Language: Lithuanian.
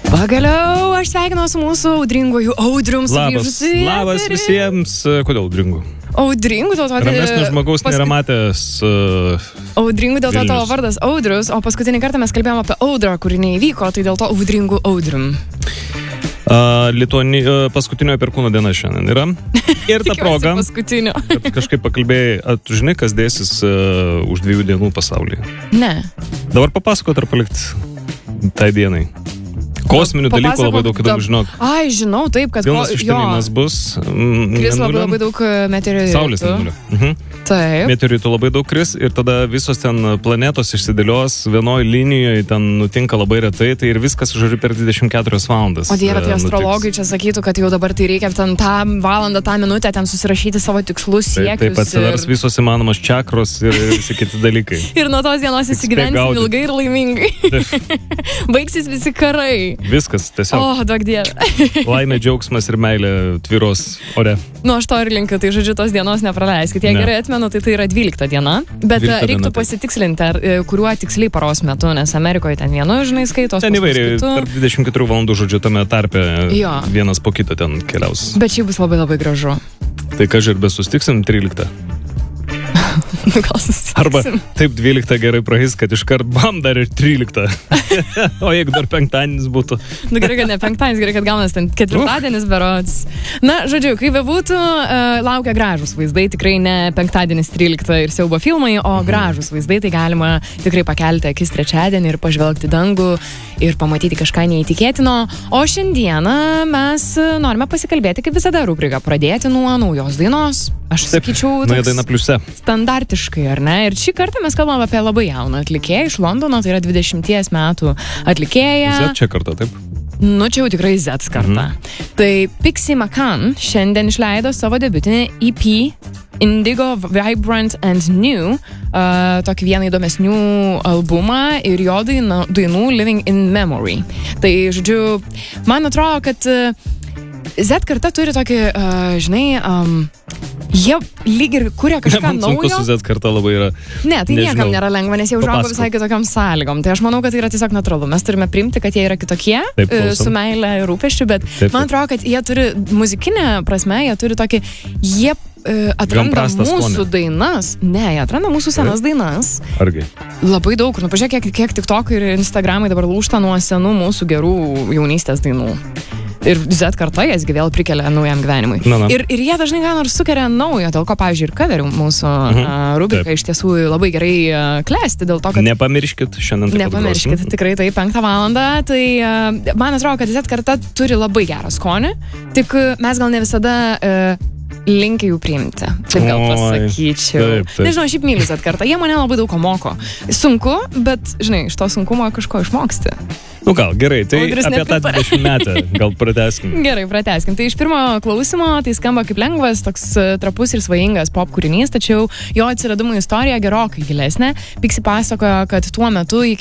Pagaliau aš sveikinau su mūsų audringoju Audrium. Labas visiems. Kodėl audringu? Audringu dėl to, ramesnio žmogaus nėra matęs. Audringu dėl to tavo vardas Audrius, o paskutinį kartą mes kalbėjome apie audrą, kuri neįvyko, tai dėl to audringu Audrium. Paskutinio Perkūno diena šiandien yra. Ir ta proga, kad kažkaip pakalbėjai, tu žinai, kas dėsis už 2 dienų pasaulyje? Ne. Dabar papasakot ar palikt tai dienai? Kosminių dalykų labai daug įdomu žinok. Ai, žinau, taip, kad pilnas užtemimas bus. Kris labai daug meteoritų. Saulės mėnulio. Taip. Meteoritų labai daug kris ir tada visos ten planetos išsidėlios vienoj linijoje, ten nutinka labai retai, tai ir viskas žodžiu per 24 valandas. O dieve, tai astrologai čia sakytų, kad jau dabar tai reikia ten tą valandą, tą minutę ten susirašyti savo tikslus, siekius. Taip, atsivers visos įmanomos čakros ir visi kiti dalykai. Ir nuo tos dienos įsigyvensim ilgai ir laimingai. Baigsis visi karai. Viskas, tiesiog. O, duok dieve. Laimė, džiaugsmas ir meilė tvyros ore. Nu, aš to ir linkiu, tai žodžiu, tos dienos nepraleiskit. Jei gerai atmenu, tai yra 12 diena. Bet reiktų pasitikslinti, kuriuo tiksliai paros metu, nes Amerikoje ten vienu, žinai, skaitos. Ten įvairiai, tarp 24 valandų, žodžiu, tame tarpe vienas po kito ten keliaus. Bet šiaip bus labai labai gražu. Tai ką ir besustiksim 13. Gal susitiksim. Arba taip 12 gerai praeis, kad iškart bam dar ir 13. O jeigu dar penktadienis būtų. Nu gerai, kad ne penktadienis, gerai, kad gaunas ten ketvirtadienis berods. Na, žodžiu, kaip bebūtų, laukia gražus vaizdai, tikrai ne penktadienis 13 ir siaubo filmai, o gražus vaizdai, tai galima tikrai pakelti akis trečiadienį ir pažvelgti dangų ir pamatyti kažką neįtikėtino. O šiandieną mes norime pasikalbėti, kaip visada, rubriką pradėti nuo naujos dainos. Aš sakyčiau, nauja daina pliuse. Standartiškai, ar ne? Ir šį kartą mes kalbame apie labai jauną atlikėją iš Londono, tai yra 20 metų atlikėja. Z čia karta, taip? Nu, čia jau tikrai Z karta. Tai Pixie McCann šiandien išleido savo debiutinį EP Indigo, Vibrant and New, tokį vieną įdomesnių albumą ir jo dainų Living in Memory. Tai, žodžiu, man atrodo, kad Z karta turi tokį, žinai, jie lyg ir kuria kažką naujo. Sunku su Z karta labai yra. Ne, tai niekam nėra lengva, nes jie užaugo visai kitokiam sąlygom. Tai aš manau, kad tai yra tiesiog natūralu. Mes turime priimti, kad jie yra kitokie, su meile ir rūpesčiu, bet man atrodo, kad jie turi muzikinę prasme, jie turi tokį, jie atranda mūsų dainas. Ne, jie atranda mūsų senas dainas. Argi. Labai daug. Nu, pažiūrėk, kiek TikTok ir Instagramai dabar lūžta nuo senų mūsų gerų jaunystės dainų. Ir Z karta jas vėl prikelia naujam gyvenimui. Ir jie dažnai ką nors sukeria naujo, dėl ko, pavyzdžiui, ir coverių mūsų rubrika iš tiesų labai gerai klesti, dėl to, kad... Nepamirškit šiandien. Nepamirškit, tikrai tai 5 valandą. Tai man atrodo, kad Z karta turi labai gerą skonį, tik mes gal ne visada... linkia jų priimti. Taip gal pasakyčiau. Taip. Nežinau, šiaip myliu Z kartą. Jie mane labai daug ko moko. Sunku, bet, žinai, iš to sunkumo kažko išmoksti. Nu gal, gerai, tai apie tą 20 metą gal pratęskim. Gerai, pratęskim. Tai iš pirmo klausimo tai skamba kaip lengvas, toks trapus ir svajingas pop kūrinys, tačiau jo atsiradimo istorija gerokai gilesnė. Pixie pasakojo, kad tuo metu